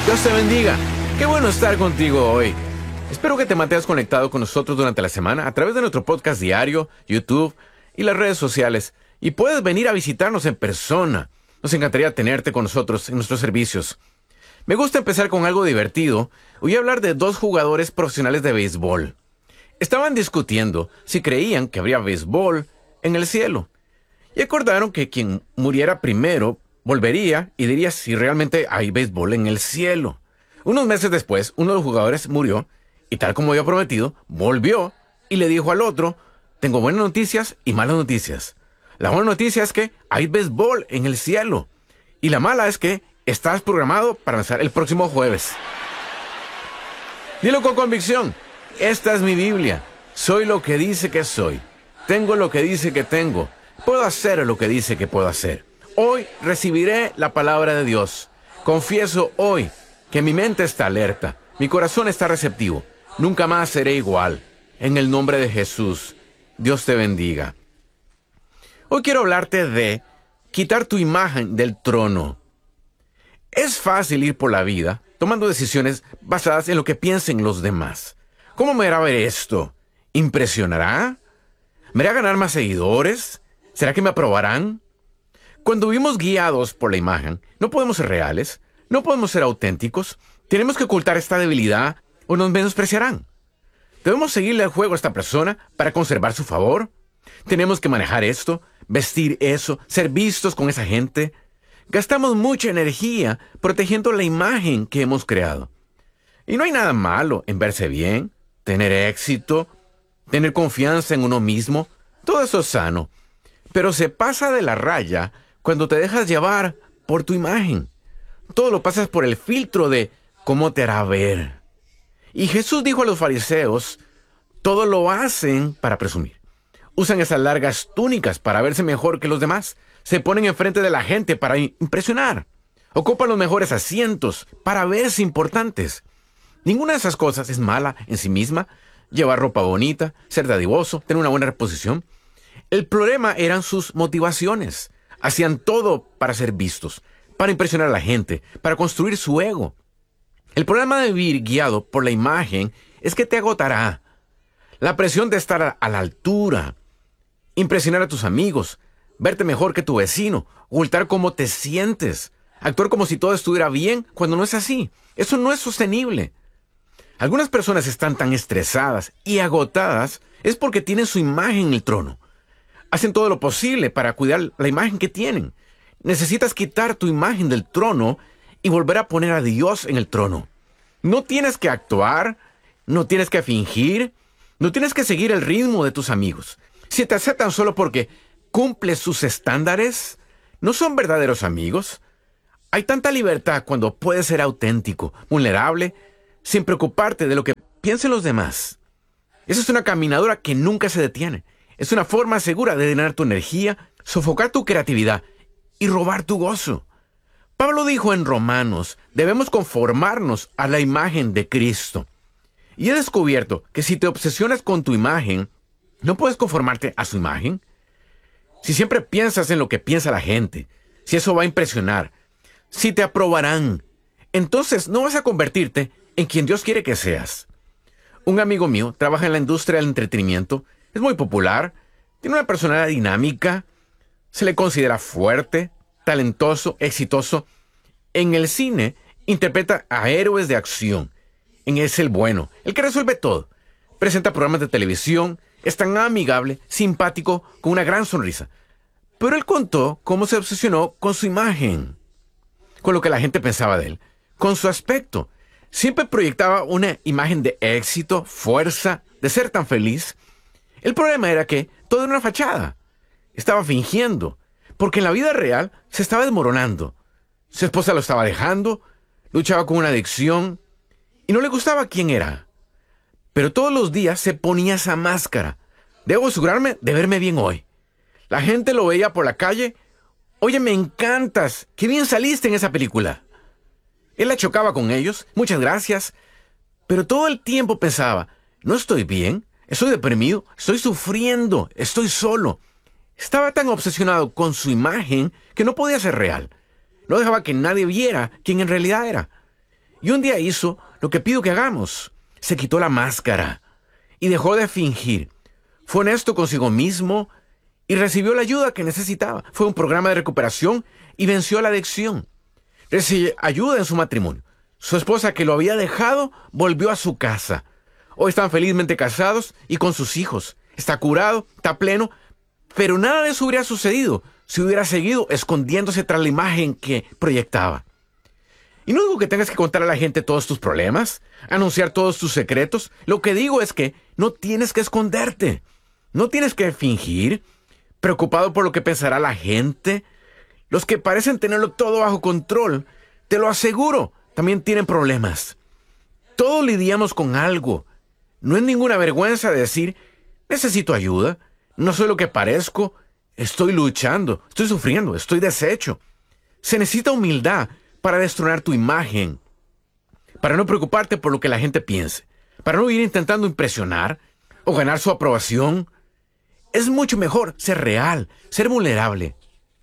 Dios te bendiga. Qué bueno estar contigo hoy. Espero que te mantengas conectado con nosotros durante la semana a través de nuestro podcast diario, YouTube y las redes sociales. Y puedes venir a visitarnos en persona. Nos encantaría tenerte con nosotros en nuestros servicios. Me gusta empezar con algo divertido. Voy a hablar de dos jugadores profesionales de béisbol. Estaban discutiendo si creían que habría béisbol en el cielo. Y acordaron que quien muriera primero volvería y diría si realmente hay béisbol en el cielo. Unos meses después, uno de los jugadores murió y, tal como había prometido, volvió y le dijo al otro: tengo buenas noticias y malas noticias. La buena noticia es que hay béisbol en el cielo. Y la mala es que estás programado para lanzar el próximo jueves. Dilo con convicción: esta es mi Biblia. Soy lo que dice que soy. Tengo lo que dice que tengo. Puedo hacer lo que dice que puedo hacer. Hoy recibiré la palabra de Dios. Confieso hoy que mi mente está alerta. Mi corazón está receptivo. Nunca más seré igual. En el nombre de Jesús, Dios te bendiga. Hoy quiero hablarte de quitar tu imagen del trono. Es fácil ir por la vida tomando decisiones basadas en lo que piensen los demás. ¿Cómo me hará ver esto? ¿Impresionará? ¿Me hará ganar más seguidores? ¿Será que me aprobarán? Cuando vivimos guiados por la imagen, no podemos ser reales, no podemos ser auténticos, tenemos que ocultar esta debilidad o nos menospreciarán. ¿Debemos seguirle el juego a esta persona para conservar su favor? ¿Tenemos que manejar esto, vestir eso, ser vistos con esa gente? Gastamos mucha energía protegiendo la imagen que hemos creado. Y no hay nada malo en verse bien, tener éxito, tener confianza en uno mismo. Todo eso es sano. Pero se pasa de la raya cuando te dejas llevar por tu imagen. Todo lo pasas por el filtro de cómo te hará ver. Y Jesús dijo a los fariseos: todo lo hacen para presumir. Usan esas largas túnicas para verse mejor que los demás. Se ponen enfrente de la gente para impresionar. Ocupan los mejores asientos para verse importantes. Ninguna de esas cosas es mala en sí misma. Llevar ropa bonita, ser dadivoso, tener una buena reposición. El problema eran sus motivaciones. Hacían todo para ser vistos, para impresionar a la gente, para construir su ego. El problema de vivir guiado por la imagen es que te agotará. La presión de estar a la altura, impresionar a tus amigos, verte mejor que tu vecino, ocultar cómo te sientes, actuar como si todo estuviera bien cuando no es así. Eso no es sostenible. Algunas personas están tan estresadas y agotadas es porque tienen su imagen en el trono. Hacen todo lo posible para cuidar la imagen que tienen. Necesitas quitar tu imagen del trono y volver a poner a Dios en el trono. No tienes que actuar, no tienes que fingir, no tienes que seguir el ritmo de tus amigos. Si te aceptan solo porque cumples sus estándares, no son verdaderos amigos. Hay tanta libertad cuando puedes ser auténtico, vulnerable, sin preocuparte de lo que piensen los demás. Esa es una caminadora que nunca se detiene. Es una forma segura de drenar tu energía, sofocar tu creatividad y robar tu gozo. Pablo dijo en Romanos: debemos conformarnos a la imagen de Cristo. Y he descubierto que si te obsesionas con tu imagen, no puedes conformarte a su imagen. Si siempre piensas en lo que piensa la gente, si eso va a impresionar, si te aprobarán, entonces no vas a convertirte en quien Dios quiere que seas. Un amigo mío trabaja en la industria del entretenimiento. Es muy popular, tiene una personalidad dinámica, se le considera fuerte, talentoso, exitoso. En el cine interpreta a héroes de acción. Es el bueno, el que resuelve todo. Presenta programas de televisión, es tan amigable, simpático, con una gran sonrisa. Pero él contó cómo se obsesionó con su imagen, con lo que la gente pensaba de él, con su aspecto. Siempre proyectaba una imagen de éxito, fuerza, de ser tan feliz. El problema era que todo era una fachada. Estaba fingiendo, porque en la vida real se estaba desmoronando. Su esposa lo estaba dejando, luchaba con una adicción y no le gustaba quién era. Pero todos los días se ponía esa máscara. Debo asegurarme de verme bien hoy. La gente lo veía por la calle. Oye, me encantas. Qué bien saliste en esa película. Él la chocaba con ellos. Muchas gracias. Pero todo el tiempo pensaba: no estoy bien. Estoy deprimido, estoy sufriendo, estoy solo. Estaba tan obsesionado con su imagen que no podía ser real. No dejaba que nadie viera quién en realidad era. Y un día hizo lo que pido que hagamos. Se quitó la máscara y dejó de fingir. Fue honesto consigo mismo y recibió la ayuda que necesitaba. Fue a un programa de recuperación y venció la adicción. Recibió ayuda en su matrimonio. Su esposa, que lo había dejado, volvió a su casa. Hoy están felizmente casados y con sus hijos. Está curado, está pleno, pero nada de eso hubiera sucedido si hubiera seguido escondiéndose tras la imagen que proyectaba. Y no digo que tengas que contar a la gente todos tus problemas, anunciar todos tus secretos. Lo que digo es que no tienes que esconderte. No tienes que fingir, preocupado por lo que pensará la gente. Los que parecen tenerlo todo bajo control, te lo aseguro, también tienen problemas. Todos lidiamos con algo. No es ninguna vergüenza decir, necesito ayuda, no soy lo que parezco, estoy luchando, estoy sufriendo, estoy deshecho. Se necesita humildad para destronar tu imagen, para no preocuparte por lo que la gente piense, para no ir intentando impresionar o ganar su aprobación. Es mucho mejor ser real, ser vulnerable.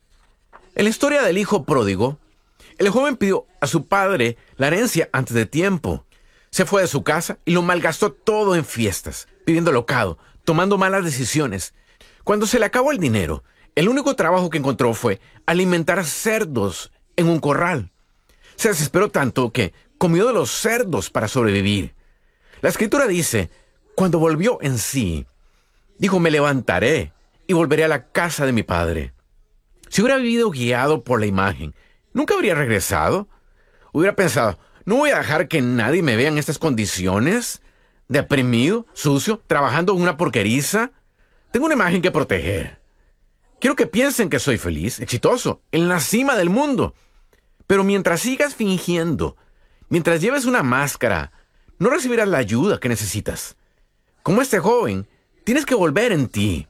En la historia del hijo pródigo, el joven pidió a su padre la herencia antes de tiempo. Se fue de su casa y lo malgastó todo en fiestas, viviendo locado, tomando malas decisiones. Cuando se le acabó el dinero, el único trabajo que encontró fue alimentar cerdos en un corral. Se desesperó tanto que comió de los cerdos para sobrevivir. La escritura dice, cuando volvió en sí, dijo, me levantaré y volveré a la casa de mi padre. Si hubiera vivido guiado por la imagen, ¿nunca habría regresado? Hubiera pensado, no voy a dejar que nadie me vea en estas condiciones, deprimido, sucio, trabajando en una porqueriza. Tengo una imagen que proteger. Quiero que piensen que soy feliz, exitoso, en la cima del mundo. Pero mientras sigas fingiendo, mientras lleves una máscara, no recibirás la ayuda que necesitas. Como este joven, tienes que volver en ti.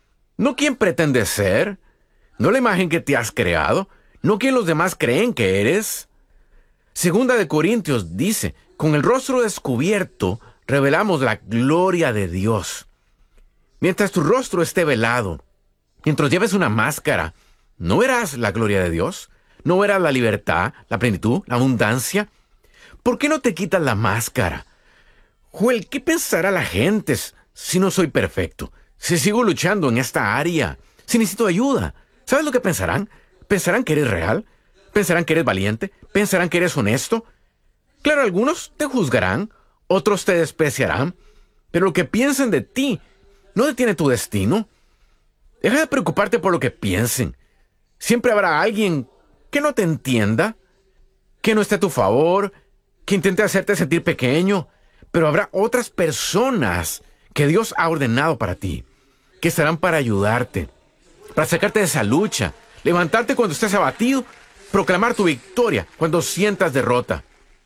No quien pretendes ser, no la imagen que te has creado, no quien los demás creen que eres. Segunda de Corintios dice, con el rostro descubierto revelamos la gloria de Dios. Mientras tu rostro esté velado, mientras lleves una máscara, ¿no verás la gloria de Dios? ¿No verás la libertad, la plenitud, la abundancia? ¿Por qué no te quitas la máscara? Joel, ¿qué pensará la gente si no soy perfecto? Si sigo luchando en esta área, si necesito ayuda. ¿Sabes lo que pensarán? ¿Pensarán que eres real? ¿Pensarán que eres valiente? ¿Pensarán que eres honesto? Claro, algunos te juzgarán, otros te despreciarán, pero lo que piensen de ti no detiene tu destino. Deja de preocuparte por lo que piensen. Siempre habrá alguien que no te entienda, que no esté a tu favor, que intente hacerte sentir pequeño, pero habrá otras personas que Dios ha ordenado para ti, que estarán para ayudarte, para sacarte de esa lucha, levantarte cuando estés abatido, proclamar tu victoria cuando sientas derrota.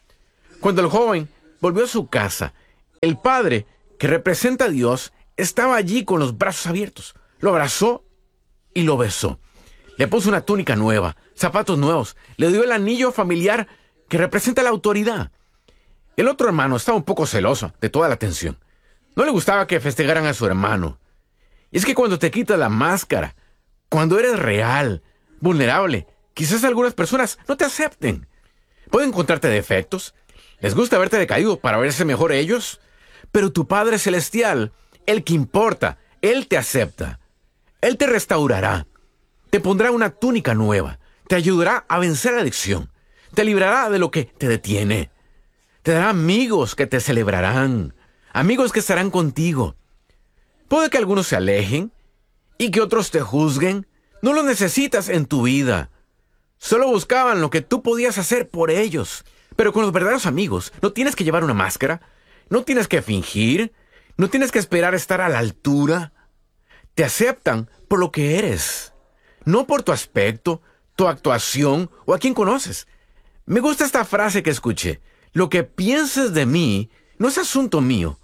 Cuando el joven volvió a su casa, el padre, que representa a Dios, estaba allí con los brazos abiertos. Lo abrazó y lo besó. Le puso una túnica nueva, zapatos nuevos, le dio el anillo familiar que representa la autoridad. El otro hermano estaba un poco celoso de toda la atención. No le gustaba que festejaran a su hermano. Y es que cuando te quitas la máscara, cuando eres real, vulnerable, quizás algunas personas no te acepten. Pueden encontrarte defectos, les gusta verte decaído para verse mejor ellos, pero tu Padre Celestial, el que importa, Él te acepta. Él te restaurará. Te pondrá una túnica nueva. Te ayudará a vencer la adicción. Te librará de lo que te detiene. Te dará amigos que te celebrarán. Amigos que estarán contigo. Puede que algunos se alejen y que otros te juzguen. No lo necesitas en tu vida. Solo buscaban lo que tú podías hacer por ellos. Pero con los verdaderos amigos no tienes que llevar una máscara. No tienes que fingir. No tienes que esperar estar a la altura. Te aceptan por lo que eres. No por tu aspecto, tu actuación o a quien conoces. Me gusta esta frase que escuché. Lo que pienses de mí no es asunto mío.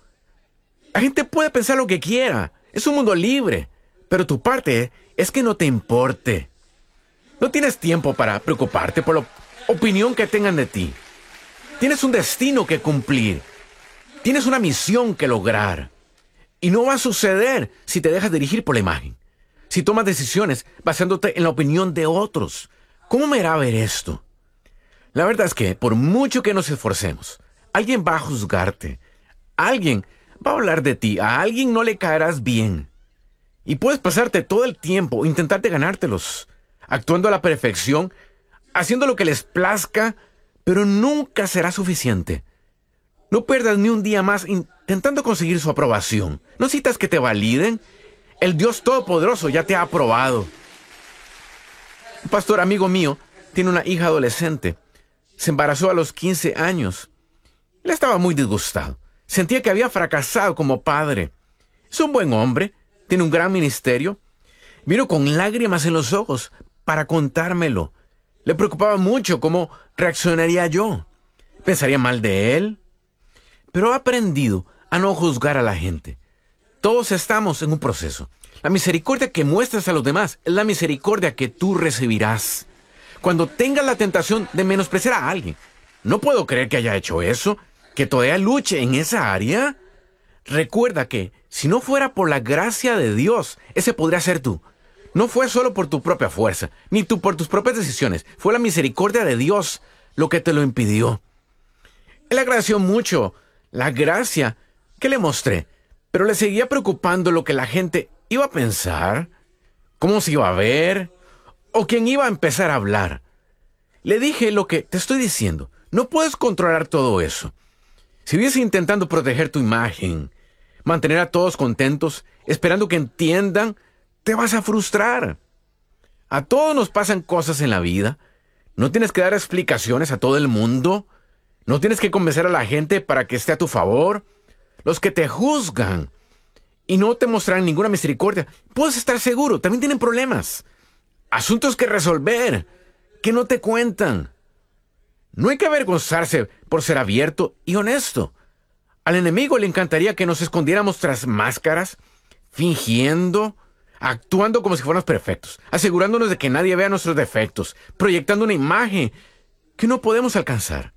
La gente puede pensar lo que quiera. Es un mundo libre. Pero tu parte es que no te importe. No tienes tiempo para preocuparte por la opinión que tengan de ti. Tienes un destino que cumplir. Tienes una misión que lograr. Y no va a suceder si te dejas dirigir por la imagen. Si tomas decisiones basándote en la opinión de otros. ¿Cómo me hará ver esto? La verdad es que, por mucho que nos esforcemos, alguien va a juzgarte. Alguien va a hablar de ti. A alguien no le caerás bien. Y puedes pasarte todo el tiempo intentarte ganártelos, actuando a la perfección, haciendo lo que les plazca, pero nunca será suficiente. No pierdas ni un día más intentando conseguir su aprobación. ¿No necesitas que te validen? El Dios Todopoderoso ya te ha aprobado. Un pastor amigo mío tiene una hija adolescente. Se embarazó a los 15 años. Él estaba muy disgustado. Sentía que había fracasado como padre. Es un buen hombre, tiene un gran ministerio. Vino con lágrimas en los ojos para contármelo. Le preocupaba mucho cómo reaccionaría yo. ¿Pensaría mal de él? Pero he aprendido a no juzgar a la gente. Todos estamos en un proceso. La misericordia que muestras a los demás es la misericordia que tú recibirás. Cuando tengas la tentación de menospreciar a alguien, no puedo creer que haya hecho eso, que todavía luche en esa área. Recuerda que, si no fuera por la gracia de Dios, ese podría ser tú. No fue solo por tu propia fuerza, ni tú por tus propias decisiones. Fue la misericordia de Dios lo que te lo impidió. Él agradeció mucho la gracia que le mostré, pero le seguía preocupando lo que la gente iba a pensar, cómo se iba a ver, o quién iba a empezar a hablar. Le dije lo que te estoy diciendo. No puedes controlar todo eso. Si vienes intentando proteger tu imagen, mantener a todos contentos, esperando que entiendan, te vas a frustrar. A todos nos pasan cosas en la vida. No tienes que dar explicaciones a todo el mundo. No tienes que convencer a la gente para que esté a tu favor. Los que te juzgan y no te mostrarán ninguna misericordia, puedes estar seguro, también tienen problemas. Asuntos que resolver, que no te cuentan. No hay que avergonzarse por ser abierto y honesto. Al enemigo le encantaría que nos escondiéramos tras máscaras, fingiendo, actuando como si fuéramos perfectos, asegurándonos de que nadie vea nuestros defectos, proyectando una imagen que no podemos alcanzar.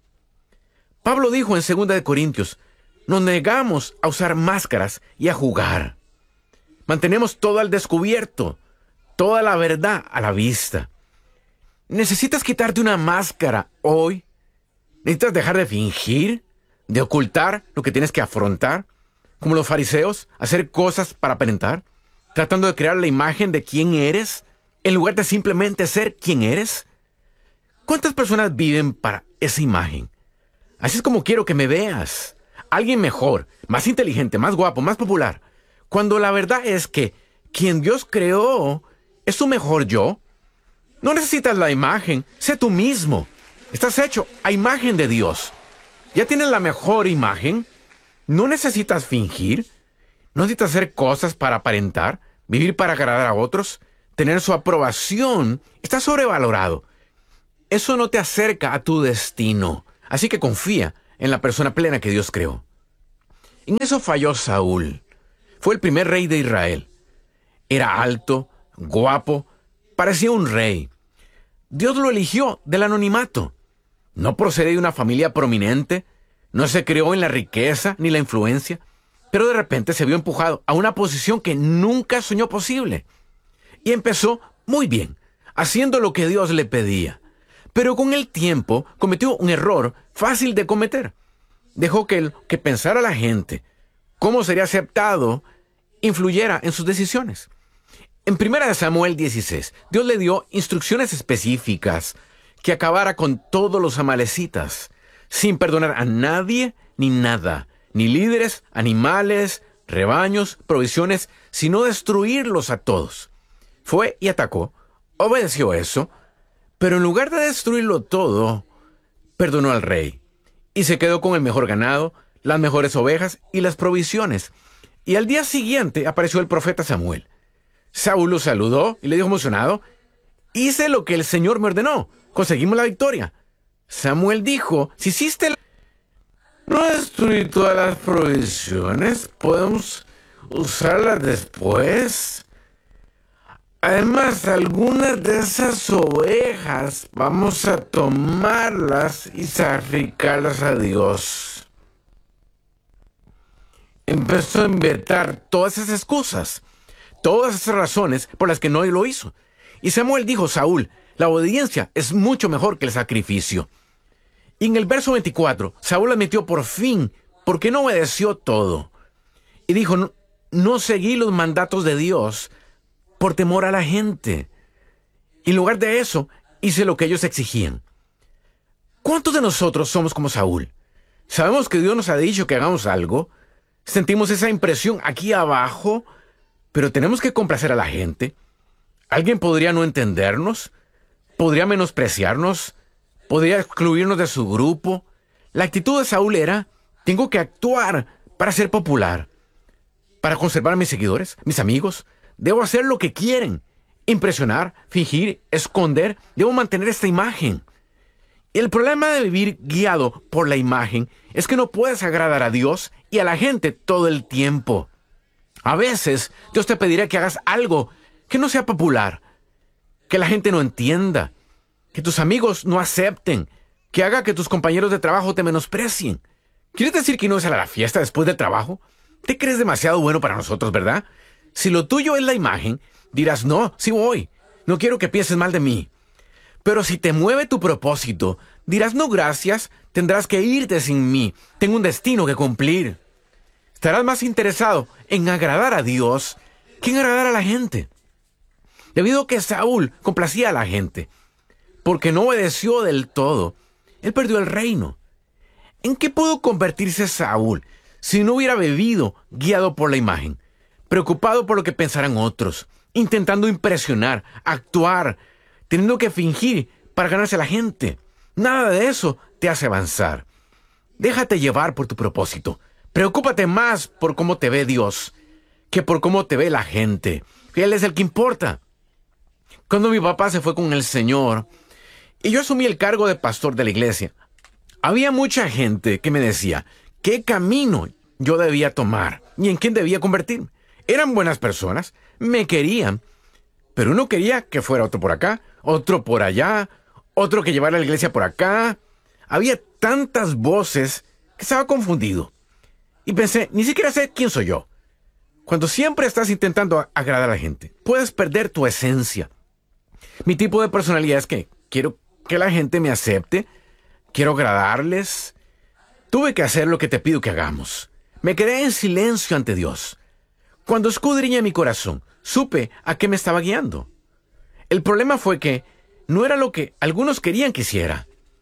Pablo dijo en 2 Corintios, nos negamos a usar máscaras y a jugar. Mantenemos todo al descubierto, toda la verdad a la vista. ¿Necesitas quitarte una máscara hoy? ¿Necesitas dejar de fingir, de ocultar lo que tienes que afrontar? Como los fariseos, hacer cosas para aparentar, tratando de crear la imagen de quién eres, en lugar de simplemente ser quien eres. ¿Cuántas personas viven para esa imagen? Así es como quiero que me veas. Alguien mejor, más inteligente, más guapo, más popular. Cuando la verdad es que quien Dios creó es tu mejor yo. No necesitas la imagen, sé tú mismo. Estás hecho a imagen de Dios. Ya tienes la mejor imagen. No necesitas fingir. No necesitas hacer cosas para aparentar, vivir para agradar a otros, tener su aprobación. Está sobrevalorado. Eso no te acerca a tu destino. Así que confía en la persona plena que Dios creó. En eso falló Saúl. Fue el primer rey de Israel. Era alto, guapo, parecía un rey. Dios lo eligió del anonimato. No procedía de una familia prominente, no se crió en la riqueza ni la influencia, pero de repente se vio empujado a una posición que nunca soñó posible. Y empezó muy bien, haciendo lo que Dios le pedía. Pero con el tiempo cometió un error fácil de cometer. Dejó que pensara la gente, cómo sería aceptado, influyera en sus decisiones. En 1 Samuel 16, Dios le dio instrucciones específicas que acabara con todos los amalecitas, sin perdonar a nadie ni nada, ni líderes, animales, rebaños, provisiones, sino destruirlos a todos. Fue y atacó, obedeció eso, pero en lugar de destruirlo todo, perdonó al rey y se quedó con el mejor ganado, las mejores ovejas y las provisiones. Y al día siguiente apareció el profeta Samuel. Saúl lo saludó y le dijo emocionado, hice lo que el Señor me ordenó, conseguimos la victoria. Samuel dijo, si hiciste no destruí todas las provisiones, podemos usarlas después. Además, algunas de esas ovejas vamos a tomarlas y sacrificarlas a Dios. Empezó a inventar todas esas excusas, todas esas razones por las que no lo hizo. Y Samuel dijo, Saúl, la obediencia es mucho mejor que el sacrificio. Y en el verso 24, Saúl admitió por fin por qué no obedeció todo. Y dijo, no, no seguí los mandatos de Dios por temor a la gente. En lugar de eso, hice lo que ellos exigían. ¿Cuántos de nosotros somos como Saúl? Sabemos que Dios nos ha dicho que hagamos algo, sentimos esa impresión aquí abajo, pero tenemos que complacer a la gente. Alguien podría no entendernos, podría menospreciarnos, podría excluirnos de su grupo. La actitud de Saúl era, tengo que actuar para ser popular, para conservar a mis seguidores, mis amigos. Debo hacer lo que quieren, impresionar, fingir, esconder. Debo mantener esta imagen. El problema de vivir guiado por la imagen es que no puedes agradar a Dios y a la gente todo el tiempo. A veces Dios te pedirá que hagas algo que no sea popular, que la gente no entienda, que tus amigos no acepten, que haga que tus compañeros de trabajo te menosprecien. ¿Quieres decir que no es a la fiesta después del trabajo? Te crees demasiado bueno para nosotros, ¿verdad? Si lo tuyo es la imagen, dirás, no, sí voy. No quiero que pienses mal de mí. Pero si te mueve tu propósito, dirás, no gracias, tendrás que irte sin mí. Tengo un destino que cumplir. Estarás más interesado en agradar a Dios que en agradar a la gente. Debido a que Saúl complacía a la gente, porque no obedeció del todo, él perdió el reino. ¿En qué pudo convertirse Saúl si no hubiera vivido guiado por la imagen, preocupado por lo que pensarán otros, intentando impresionar, actuar, teniendo que fingir para ganarse a la gente? Nada de eso te hace avanzar. Déjate llevar por tu propósito. Preocúpate más por cómo te ve Dios que por cómo te ve la gente. Él es el que importa. Cuando mi papá se fue con el Señor y yo asumí el cargo de pastor de la iglesia, había mucha gente que me decía qué camino yo debía tomar y en quién debía convertirme. Eran buenas personas, me querían, pero uno quería que fuera otro por acá, otro por allá, otro que llevara a la iglesia por acá. Había tantas voces que estaba confundido. Y pensé, ni siquiera sé quién soy yo. Cuando siempre estás intentando agradar a la gente, puedes perder tu esencia. Mi tipo de personalidad es que quiero que la gente me acepte, quiero agradarles. Tuve que hacer lo que te pido que hagamos. Me quedé en silencio ante Dios. Cuando escudriñé mi corazón, supe a qué me estaba guiando. El problema fue que no era lo que algunos querían que hiciera.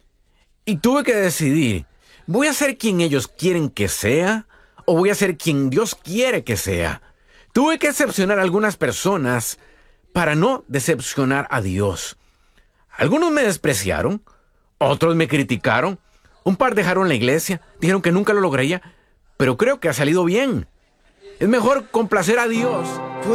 Y tuve que decidir, ¿voy a ser quien ellos quieren que sea o voy a ser quien Dios quiere que sea? Tuve que decepcionar a algunas personas para no decepcionar a Dios. Algunos me despreciaron, otros me criticaron, un par dejaron la iglesia, dijeron que nunca lo lograría, pero creo que ha salido bien. Es mejor complacer a Dios